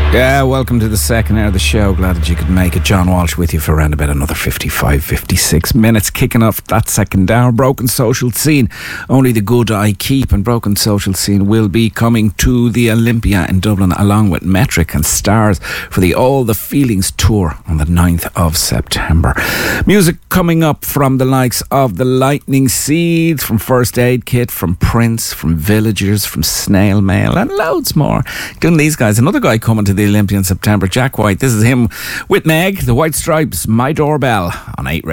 Yeah, welcome to the second hour of the show. Glad that you could make it. John Walsh with you for around about another 55, 56 minutes. Kicking off that second hour. Broken Social Scene. Only the good I keep. And Broken Social Scene will be coming to the Olympia in Dublin along with Metric and Stars for the All the Feelings tour on the 9th of September. Music coming up from the likes of the Lightning Seeds, from First Aid Kit, from Prince, from Villagers, from Snail Mail, and loads more. Doing these guys. Another guy coming to the Olympia in September, Jack White. This is him with Meg, the White Stripes, My Doorbell on 8